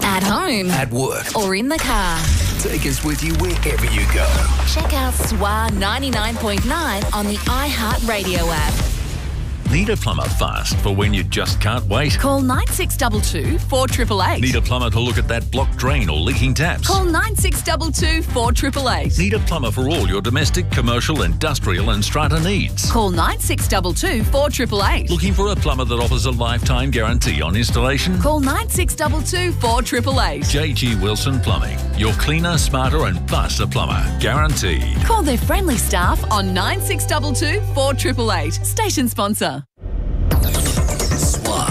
At home. At work. Or in the car. Take us with you wherever you go. Check out SWA 99.9 on the iHeartRadio app. Need a plumber fast for when you just can't wait? Call 9622 4888. Need a plumber to look at that blocked drain or leaking taps? Call 9622 4888. Need a plumber for all your domestic, commercial, industrial and strata needs? Call 9622 4888. Looking for a plumber that offers a lifetime guarantee on installation? Call 9622 4888. JG Wilson Plumbing. Your cleaner, smarter and faster plumber. Guaranteed. Call their friendly staff on 9622 4888. Station sponsor. SWA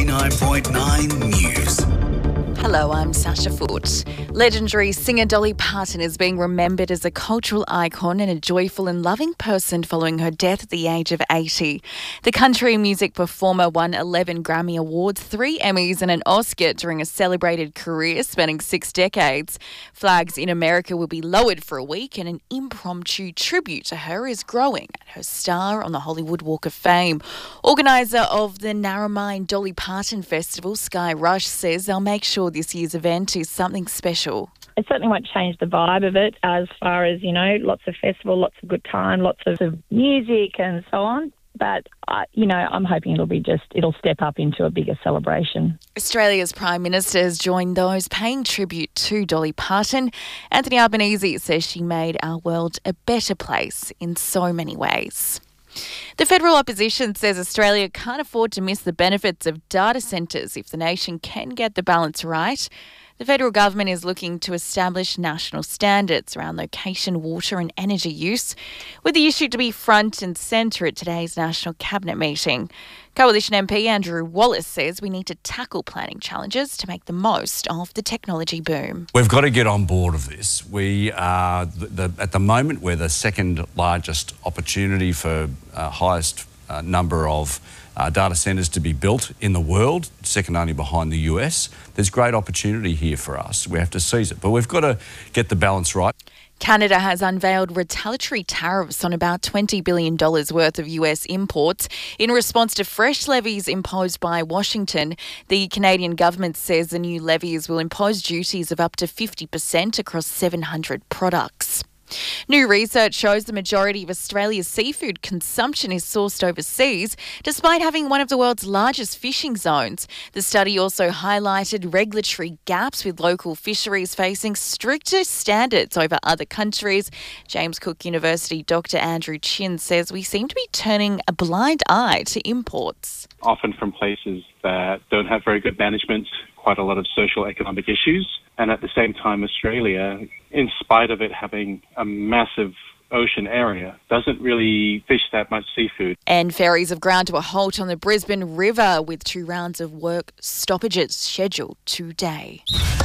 99.9 News. Hello, I'm Sasha Foote. Legendary singer Dolly Parton is being remembered as a cultural icon and a joyful and loving person following her death at the age of 80. The country music performer won 11 Grammy Awards, 3 Emmys and an Oscar during a celebrated career spanning 6 decades. Flags in America will be lowered for a week and an impromptu tribute to her is growing at her star on the Hollywood Walk of Fame. Organiser of the Narromine Dolly Parton Festival, Sky Rush, says they'll make sure this year's event is something special. It certainly won't change the vibe of it as far as, lots of festival, lots of good time, lots of music and so on. But, I'm hoping it'll step up into a bigger celebration. Australia's Prime Minister has joined those paying tribute to Dolly Parton. Anthony Albanese says she made our world a better place in so many ways. The federal opposition says Australia can't afford to miss the benefits of data centres if the nation can get the balance right. The federal government is looking to establish national standards around location, water and energy use, with the issue to be front and centre at today's National Cabinet meeting. Coalition MP Andrew Wallace says we need to tackle planning challenges to make the most of the technology boom. We've got to get on board of this. We are, at the moment, we're the second largest opportunity for highest number of data centres to be built in the world, second only behind the US. There's great opportunity here for us. We have to seize it, but we've got to get the balance right. Canada has unveiled retaliatory tariffs on about $20 billion worth of US imports in response to fresh levies imposed by Washington. The Canadian government says the new levies will impose duties of up to 50% across 700 products. New research shows the majority of Australia's seafood consumption is sourced overseas, despite having one of the world's largest fishing zones. The study also highlighted regulatory gaps, with local fisheries facing stricter standards over other countries. James Cook University Dr. Andrew Chin says we seem to be turning a blind eye to imports. Often from places that don't have very good management, quite a lot of social economic issues. And at the same time, Australia, in spite of it having a massive ocean area, doesn't really fish that much seafood. And ferries have ground to a halt on the Brisbane River, with 2 rounds of work stoppages scheduled today.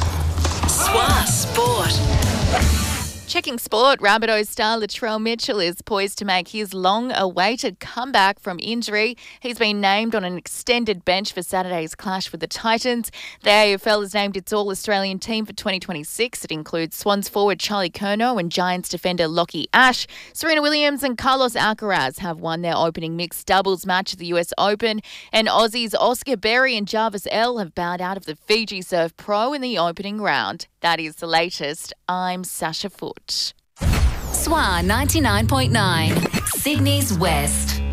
SWA Sport. Checking sport, Rabbitohs star Latrell Mitchell is poised to make his long-awaited comeback from injury. He's been named on an extended bench for Saturday's clash with the Titans. The AFL has named its All-Australian team for 2026. It includes Swans forward Charlie Curnow and Giants defender Lockie Ash. Serena Williams and Carlos Alcaraz have won their opening mixed doubles match at the US Open. And Aussies Oscar Berry and Jarvis L have bowed out of the Fiji Surf Pro in the opening round. That is the latest. I'm Sasha Foote. SWA 99.9, Sydney's West.